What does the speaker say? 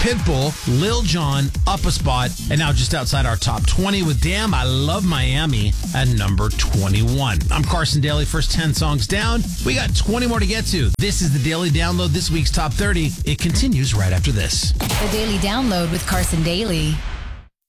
Pitbull, Lil Jon, up a spot, and now just outside our top 20 with Damn I Love Miami at number 21. I'm Carson Daly, first 10 songs down. We got 20 more to get to. This is the Daily Download, this week's top 30. It continues right after this. The Daily Download with Carson Daly.